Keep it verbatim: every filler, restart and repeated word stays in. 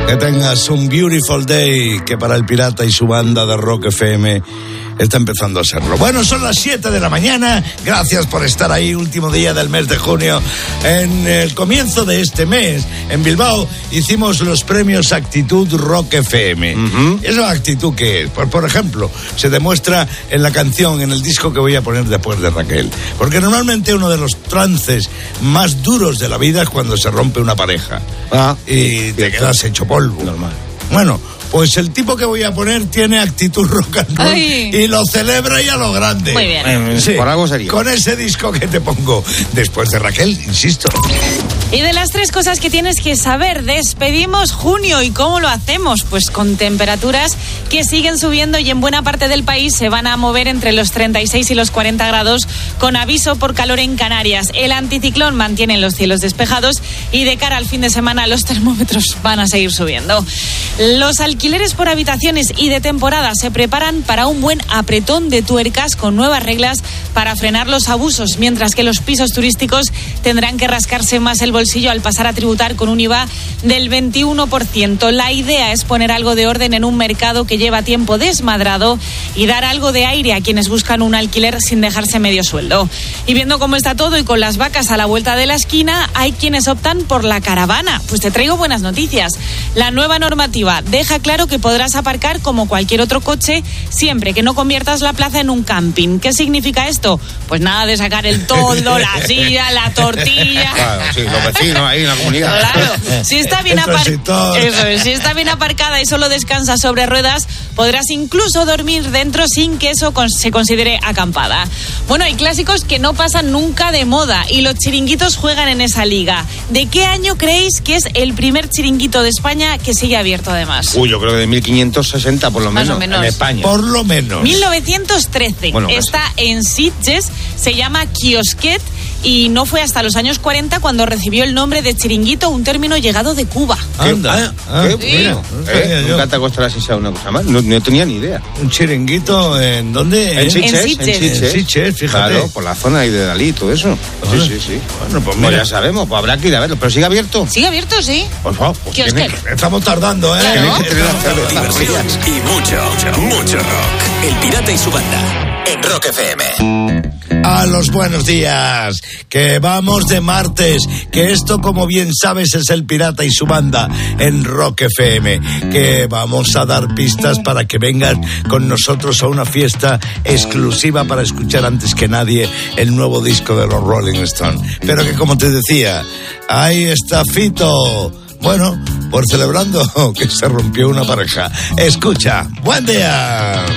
Que tengas un beautiful day, que para el Pirata y su banda de Rock F M está empezando a serlo. Bueno, son las siete de la mañana. Gracias por estar ahí, último día del mes de junio. En el comienzo de este mes, en Bilbao, hicimos los premios Actitud Rock F M. Uh-huh. ¿Esa actitud qué es? Pues, por ejemplo, se demuestra en la canción, en el disco que voy a poner después de Raquel. Porque normalmente uno de los trances más duros de la vida es cuando se rompe una pareja. Ah, y te quedas hecho polvo. Normal. Bueno, pues el tipo que voy a poner tiene actitud rock and roll. Ay. Y lo celebra y a lo grande. Muy bien. Eh, sí, por algo sería. Con ese disco que te pongo después de Raquel, insisto. Y de las tres cosas que tienes que saber, despedimos junio. ¿Y cómo lo hacemos? Pues con temperaturas que siguen subiendo y en buena parte del país se van a mover entre los treinta y seis y los cuarenta grados, con aviso por calor en Canarias. El anticiclón mantiene los cielos despejados y de cara al fin de semana los termómetros van a seguir subiendo. Los alquileres por habitaciones y de temporada se preparan para un buen apretón de tuercas con nuevas reglas para frenar los abusos, mientras que los pisos turísticos tendrán que rascarse más el bolsillo al pasar a tributar con un I V A del veintiuno por ciento. La idea es poner algo de orden en un mercado que lleva tiempo desmadrado y dar algo de aire a quienes buscan un alquiler sin dejarse medio sueldo. Y viendo cómo está todo y con las vacas a la vuelta de la esquina, hay quienes optan por la caravana. Pues te traigo buenas noticias. La nueva normativa deja claro que podrás aparcar como cualquier otro coche siempre que no conviertas la plaza en un camping. ¿Qué significa esto? Pues nada de sacar el toldo, la silla, la tortilla. Claro, sí, los vecinos ahí en la comunidad. Claro, si está bien aparcada, eso es, si está bien aparcada y solo descansa sobre ruedas, podrás incluso dormir dentro sin que eso se considere acampada. Bueno, hay clásicos que no pasan nunca de moda y los chiringuitos juegan en esa liga. ¿De qué año creéis que es el primer chiringuito de España que sigue abierto además? Uy, yo creo que de mil quinientos sesenta por lo menos, Más o menos. En España. Por lo menos. mil novecientos trece. Bueno, está en Sitges, se llama Kiosquet y no fue hasta los años cuarenta cuando recibió el nombre de chiringuito, un término llegado de Cuba. Anda. Ah, ¿Qué? Sí. Bueno, eh, nunca te acostarás si sea una cosa más. No, no tenía ni idea. Un chiringuito, ¿en dónde? En Sitges. En Sitges. En Sitges, En Sitges, fíjate. Claro, por la zona ahí de Dalí y todo eso. Bueno. Sí, sí, sí. Bueno, pues Pues mira. ya sabemos, pues habrá que ir a verlo. ¿Pero sigue abierto? ¿Sigue abierto, sí? Por favor. Pues Kiosquet. tiene que- Estamos tardando, ¿eh? Claro. tiene que tener las tardes, las Diversión días. y mucho, mucho rock. El Pirata y su banda en Rock F M. A los buenos días, que vamos de martes, que esto, como bien sabes, es el Pirata y su banda en Rock F M, que vamos a dar pistas para que vengan con nosotros a una fiesta exclusiva para escuchar antes que nadie el nuevo disco de los Rolling Stones. Pero que, como te decía, ahí está Fito. Bueno, por celebrando que se rompió una pareja. Escucha, buen día.